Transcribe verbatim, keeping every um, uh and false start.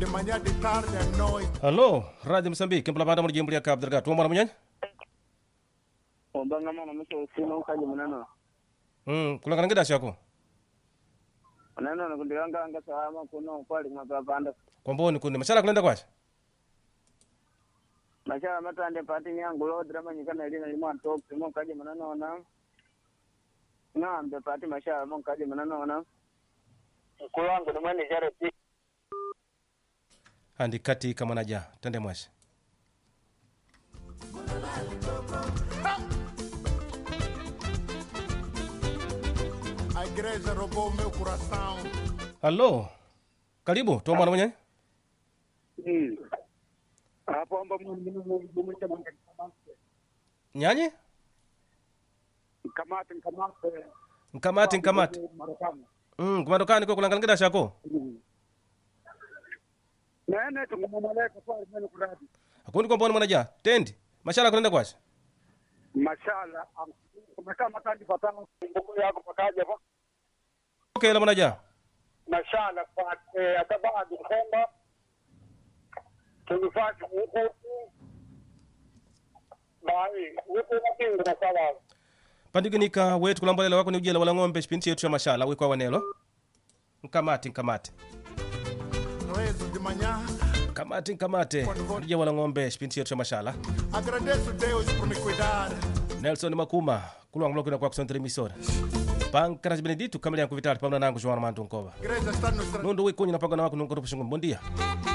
de manhã, de tarde, à noite. Alô, Rádio Moçambique, em Plavanda, Mano Jimbo, Cabo Delgado. Tumo manhã? O banga mama mso sino kaji manano. Hum, kulanga ngida shako. Manano na kundiranga anga sahama kuno kwali mapapanda. Kwamboni kunde mashala kulenda kwacha. Mashala matande pati nyangu lo drama nyikana ilina limo top simo kaji manano na. Na ambe pati mashala mo kaji manano na. Kulangu dumani jarati. Andi kati kama naja, tende mwashi. A igreja roubou o meu coração. Alô, karibu, tumo mwana mwenye? Hmm. Hapo amba mwini mwini mwini Nyanyi? Kamate kamate. Nkamati, nkamati. Marekani. Mm, kumadokani kwa kulanga ngida shako. Nene tungumaleka kwa mene kuradi. Akundi kwamboni mwanaja, tendi. Mashala kulenda kwacha. Mashala kumekaa matandi patano mbuku yako pakaje hapo. Okay, la mwanaja. Mashala kwa atabadi kwamba tulifanya huko bai huko na kinga na sala. Pandiginika wetu kulambalela wako ni ujela wala ng'ombe shipinti yetu ya mashala wikwa wanelo. Nkamati, nkamati. Rezo de manhã. Nkamati, nkamati. Ujela wala ng'ombe shipinti yetu ya mashala. Agradeço Deus por me cuidar. Nelson Makuma, kulwa mlokina kwa kusontere misora. Pankras Benedito, kamili yangu vitali, pamna nangu João Armando Nkova. A igreja está nos Nundu wikunyi na pagana wako nungu rupu shungu. Bom dia.